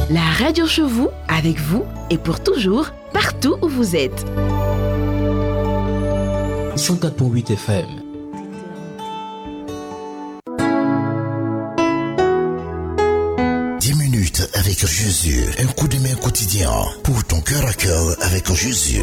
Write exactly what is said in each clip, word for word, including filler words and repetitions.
La radio chez vous, avec vous et pour toujours, partout où vous êtes. cent quatre virgule huit F M. dix minutes avec Jésus, un coup de main quotidien pour ton cœur à cœur avec Jésus.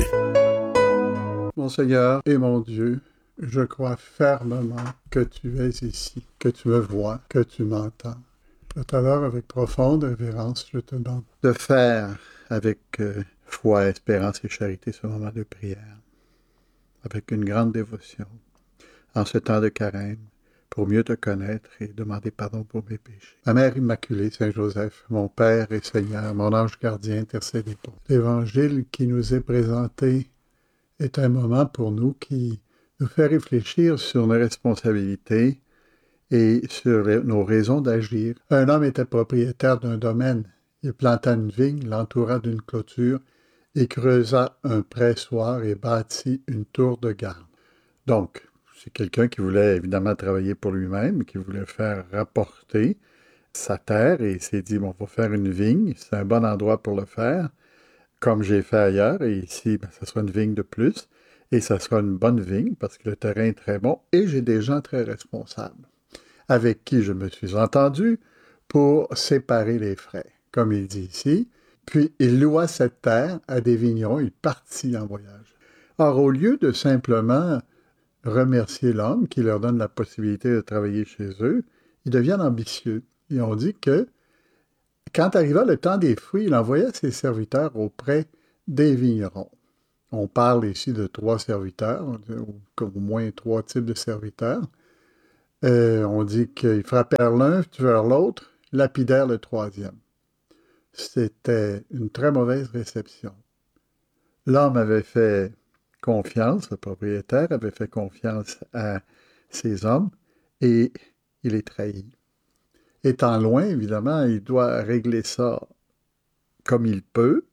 Mon Seigneur et mon Dieu, je crois fermement que tu es ici, que tu me vois, que tu m'entends. Tout à l'heure, avec profonde révérence, je te demande de faire avec euh, foi, espérance et charité ce moment de prière, avec une grande dévotion, en ce temps de carême, pour mieux te connaître et demander pardon pour mes péchés. Ma Mère Immaculée, Saint Joseph, mon Père et Seigneur, mon ange gardien, intercédez pour nous. L'Évangile qui nous est présenté est un moment pour nous qui nous fait réfléchir sur nos responsabilités et sur les, nos raisons d'agir. Un homme était propriétaire d'un domaine. Il planta une vigne, l'entoura d'une clôture et creusa un pressoir et bâtit une tour de garde. Donc, c'est quelqu'un qui voulait évidemment travailler pour lui-même, qui voulait faire rapporter sa terre et il s'est dit, bon, on va faire une vigne, c'est un bon endroit pour le faire, comme j'ai fait ailleurs, et ici, ben, ça sera une vigne de plus, et ça sera une bonne vigne parce que le terrain est très bon et j'ai des gens très responsables avec qui je me suis entendu pour séparer les frais, comme il dit ici. Puis il loua cette terre à des vignerons, il partit en voyage. Or, au lieu de simplement remercier l'homme qui leur donne la possibilité de travailler chez eux, ils deviennent ambitieux. Ils ont dit que quand arriva le temps des fruits, il envoya ses serviteurs auprès des vignerons. On parle ici de trois serviteurs, ou au moins trois types de serviteurs. Euh, on dit qu'ils frappèrent l'un, tuèrent l'autre, lapidèrent le troisième. C'était une très mauvaise réception. L'homme avait fait confiance, le propriétaire avait fait confiance à ses hommes et il est trahi. Étant loin, évidemment, il doit régler ça comme il peut.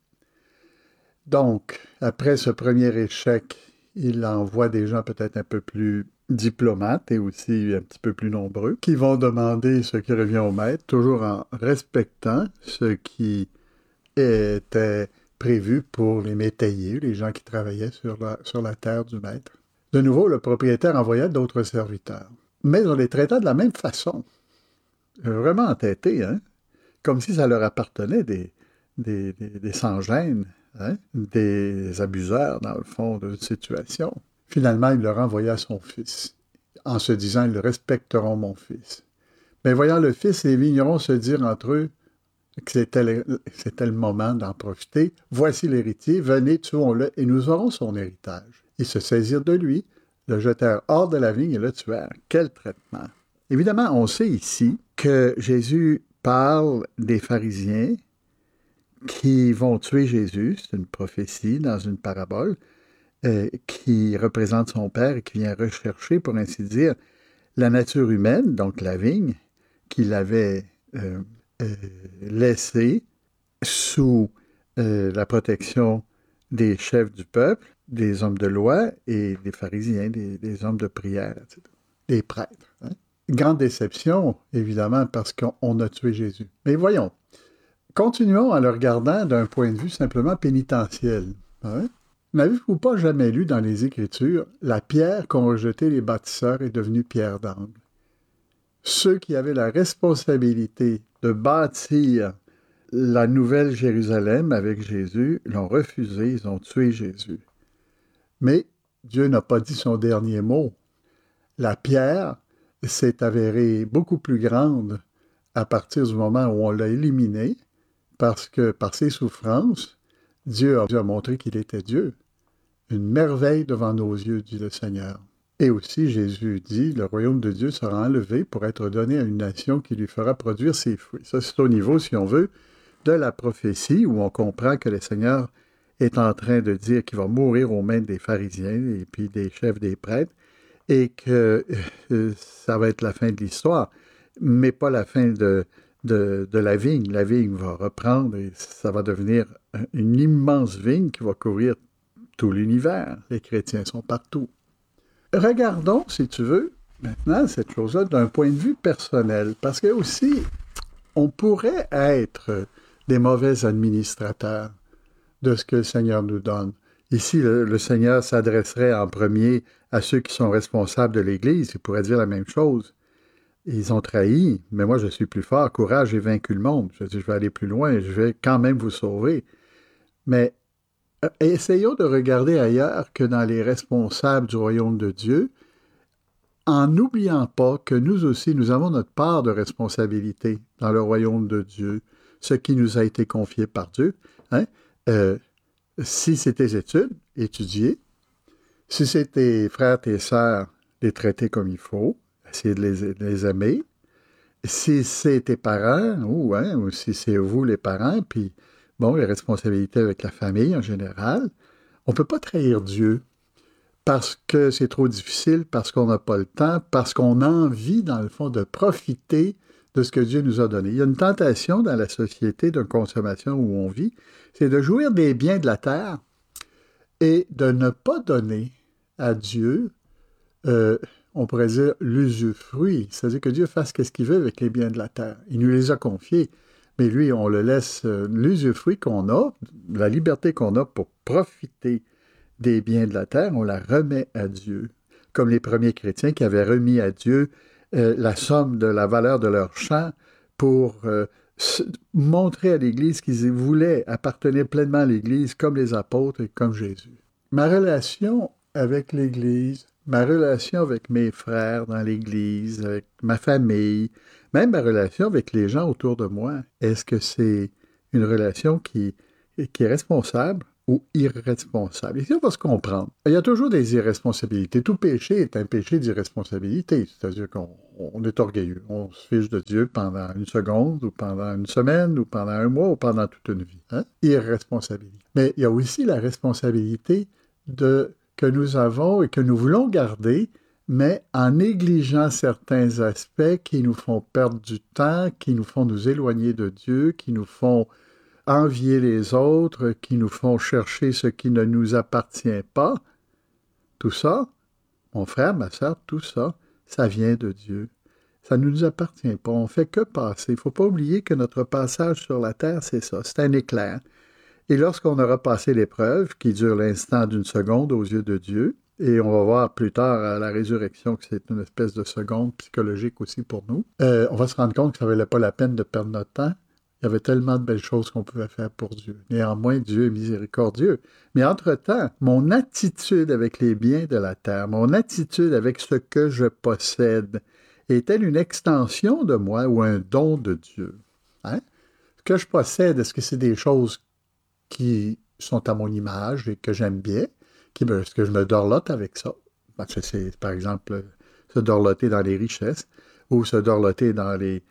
Donc, après ce premier échec, il envoie des gens peut-être un peu plus diplomates et aussi un petit peu plus nombreux, qui vont demander ce qui revient au maître, toujours en respectant ce qui était prévu pour les métayers, les gens qui travaillaient sur la, sur la terre du maître. De nouveau, le propriétaire envoya d'autres serviteurs, mais on les traita de la même façon. Vraiment entêtés, hein? Comme si ça leur appartenait des, des, des, des sans-gêne, hein? Des abuseurs, dans le fond, de la situation. Finalement, il leur envoya son fils, en se disant, ils respecteront mon fils. Mais voyant le fils, les vignerons se dirent entre eux que c'était le, c'était le moment d'en profiter. Voici l'héritier, venez, tuons-le, et nous aurons son héritage. Ils se saisirent de lui, le jetèrent hors de la vigne et le tuèrent. Quel traitement! Évidemment, on sait ici que Jésus parle des pharisiens qui vont tuer Jésus. C'est une prophétie dans une parabole. Euh, qui représente son père et qui vient rechercher, pour ainsi dire, la nature humaine, donc la vigne, qu'il avait euh, euh, laissée sous euh, la protection des chefs du peuple, des hommes de loi et des pharisiens, des, des hommes de prière, et cetera, des prêtres. Hein? Grande déception, évidemment, parce qu'on a tué Jésus. Mais voyons, continuons en le regardant d'un point de vue simplement pénitentiel. Hein? N'avez-vous pas jamais lu dans les Écritures « La pierre qu'ont rejetée les bâtisseurs est devenue pierre d'angle ». Ceux qui avaient la responsabilité de bâtir la nouvelle Jérusalem avec Jésus l'ont refusé, ils ont tué Jésus. Mais Dieu n'a pas dit son dernier mot. La pierre s'est avérée beaucoup plus grande à partir du moment où on l'a éliminée, parce que par ses souffrances, Dieu a montré qu'il était Dieu. Une merveille devant nos yeux, dit le Seigneur. Et aussi, Jésus dit, le royaume de Dieu sera enlevé pour être donné à une nation qui lui fera produire ses fruits. Ça, c'est au niveau, si on veut, de la prophétie, où on comprend que le Seigneur est en train de dire qu'il va mourir aux mains des pharisiens et puis des chefs des prêtres, et que euh, ça va être la fin de l'histoire, mais pas la fin de, de, de la vigne. La vigne va reprendre et ça va devenir une immense vigne qui va couvrir tout l'univers. Les chrétiens sont partout. Regardons, si tu veux, maintenant cette chose-là d'un point de vue personnel, parce que aussi, on pourrait être des mauvais administrateurs de ce que le Seigneur nous donne. Ici, le, le Seigneur s'adresserait en premier à ceux qui sont responsables de l'Église. Il pourrait dire la même chose. Ils ont trahi, mais moi je suis plus fort. Courage, j'ai vaincu le monde. Je, je vais aller plus loin, je vais quand même vous sauver. Mais euh, essayons de regarder ailleurs que dans les responsables du royaume de Dieu, en n'oubliant pas que nous aussi, nous avons notre part de responsabilité dans le royaume de Dieu, ce qui nous a été confié par Dieu. Hein? Euh, si c'est tes études, étudier. Si c'est tes frères, tes sœurs, les traiter comme il faut, essayer de les, de les aimer. Si c'est tes parents, ou, hein, ou si c'est vous les parents, puis bon, les responsabilités avec la famille en général, on ne peut pas trahir Dieu parce que c'est trop difficile, parce qu'on n'a pas le temps, parce qu'on a envie, dans le fond, de profiter de ce que Dieu nous a donné. Il y a une tentation dans la société de consommation où on vit, c'est de jouir des biens de la terre et de ne pas donner à Dieu, euh, on pourrait dire, l'usufruit. C'est-à-dire que Dieu fasse ce qu'il veut avec les biens de la terre. Il nous les a confiés, mais lui, on le laisse, euh, l'usufruit qu'on a, la liberté qu'on a pour profiter des biens de la terre, on la remet à Dieu. Comme les premiers chrétiens qui avaient remis à Dieu euh, la somme de la valeur de leur champ pour euh, montrer à l'Église qu'ils voulaient appartenir pleinement à l'Église comme les apôtres et comme Jésus. Ma relation avec l'Église, ma relation avec mes frères dans l'Église, avec ma famille, même ma relation avec les gens autour de moi, est-ce que c'est une relation qui, qui est responsable ou irresponsable? Ici, on va se comprendre. Il y a toujours des irresponsabilités. Tout péché est un péché d'irresponsabilité, c'est-à-dire qu'on on est orgueilleux. On se fiche de Dieu pendant une seconde, ou pendant une semaine, ou pendant un mois, ou pendant toute une vie. Hein? Irresponsabilité. Mais il y a aussi la responsabilité de, que nous avons et que nous voulons garder, mais en négligeant certains aspects qui nous font perdre du temps, qui nous font nous éloigner de Dieu, qui nous font envier les autres, qui nous font chercher ce qui ne nous appartient pas. Tout ça, mon frère, ma sœur, tout ça, ça vient de Dieu. Ça ne nous appartient pas. On ne fait que passer. Il ne faut pas oublier que notre passage sur la terre, c'est ça. C'est un éclair. Et lorsqu'on aura passé l'épreuve, qui dure l'instant d'une seconde aux yeux de Dieu, et on va voir plus tard à la résurrection que c'est une espèce de seconde psychologique aussi pour nous, euh, on va se rendre compte que ça ne valait pas la peine de perdre notre temps. Il y avait tellement de belles choses qu'on pouvait faire pour Dieu. Néanmoins, Dieu est miséricordieux. Mais entre-temps, mon attitude avec les biens de la terre, mon attitude avec ce que je possède, est-elle une extension de moi ou un don de Dieu? Hein? Ce que je possède, est-ce que c'est des choses qui sont à mon image et que j'aime bien? Qui me, est-ce que je me dorlote avec ça? Parce que c'est, par exemple, se dorloter dans les richesses ou se dorloter dans les...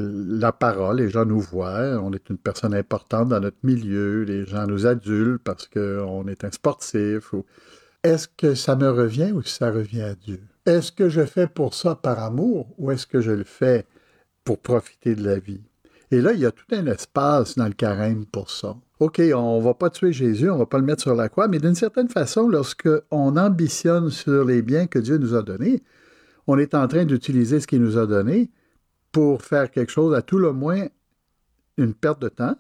la parole, les gens nous voient, on est une personne importante dans notre milieu, les gens nous adulent parce qu'on est un sportif. Ou... Est-ce que ça me revient ou ça revient à Dieu? Est-ce que je fais pour ça par amour ou est-ce que je le fais pour profiter de la vie? Et là, il y a tout un espace dans le carême pour ça. OK, on ne va pas tuer Jésus, on ne va pas le mettre sur la croix, mais d'une certaine façon, lorsqu'on ambitionne sur les biens que Dieu nous a donnés, on est en train d'utiliser ce qu'il nous a donné pour faire quelque chose, à tout le moins une perte de temps,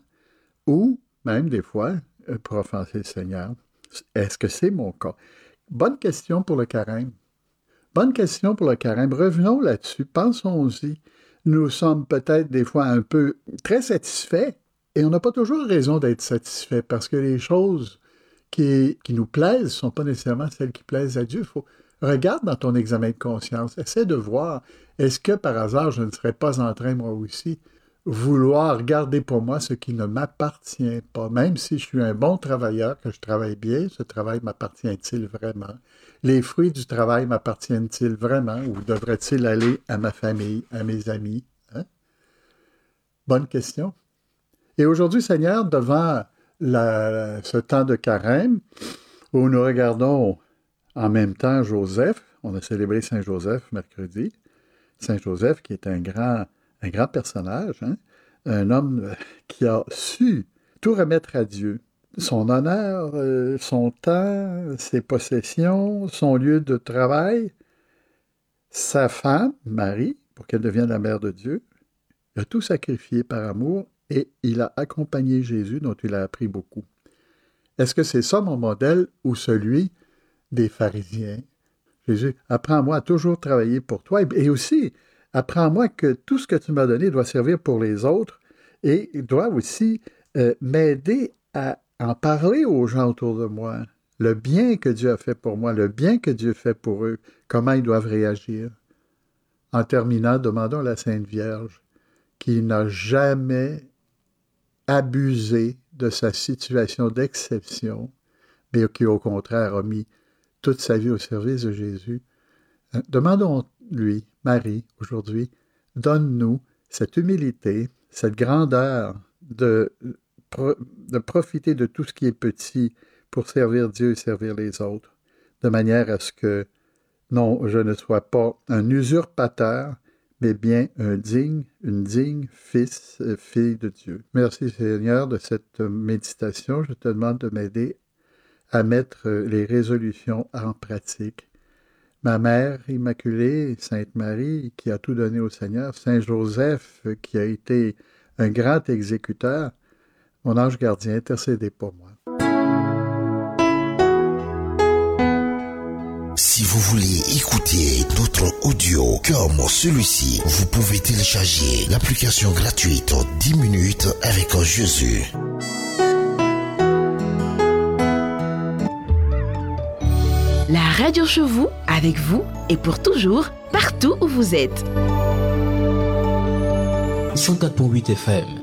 ou même des fois, pour offenser le Seigneur. Est-ce que c'est mon cas? Bonne question pour le carême. Bonne question pour le carême. Revenons là-dessus, pensons-y. Nous sommes peut-être des fois un peu très satisfaits, et on n'a pas toujours raison d'être satisfait, parce que les choses qui, qui nous plaisent ne sont pas nécessairement celles qui plaisent à Dieu. Faut, regarde dans ton examen de conscience, essaie de voir, est-ce que par hasard je ne serais pas en train, moi aussi, vouloir garder pour moi ce qui ne m'appartient pas, même si je suis un bon travailleur, que je travaille bien, ce travail m'appartient-il vraiment? Les fruits du travail m'appartiennent-ils vraiment ou devraient-ils aller à ma famille, à mes amis? Hein? Bonne question. Et aujourd'hui, Seigneur, devant la, ce temps de carême, où nous regardons en même temps Joseph, on a célébré Saint Joseph mercredi, Saint Joseph qui est un grand, un grand personnage, hein? Un homme qui a su tout remettre à Dieu. Son honneur, euh, son temps, ses possessions, son lieu de travail, sa femme, Marie, pour qu'elle devienne la mère de Dieu. Il a tout sacrifié par amour et il a accompagné Jésus dont il a appris beaucoup. Est-ce que c'est ça mon modèle ou celui des pharisiens? Jésus, apprends-moi à toujours travailler pour toi et aussi apprends-moi que tout ce que tu m'as donné doit servir pour les autres et doit aussi euh, m'aider à en parler aux gens autour de moi. Le bien que Dieu a fait pour moi, le bien que Dieu fait pour eux, comment ils doivent réagir. En terminant, demandons à la Sainte Vierge qui n'a jamais abusé de sa situation d'exception, mais qui au contraire a mis toute sa vie au service de Jésus. Demandons-lui, Marie, aujourd'hui, donne-nous cette humilité, cette grandeur de, de profiter de tout ce qui est petit pour servir Dieu et servir les autres, de manière à ce que, non, je ne sois pas un usurpateur, mais bien un digne, une digne fils, euh, fille de Dieu. Merci Seigneur de cette méditation. Je te demande de m'aider à mettre les résolutions en pratique. Ma mère immaculée, Sainte Marie, qui a tout donné au Seigneur, Saint Joseph, qui a été un grand exécuteur, mon ange gardien, intercédez pour moi. Si vous voulez écouter d'autres audios comme celui-ci, vous pouvez télécharger l'application gratuite dix minutes avec Jésus. La radio chez vous, avec vous et pour toujours, partout où vous êtes. cent quatre virgule huit F M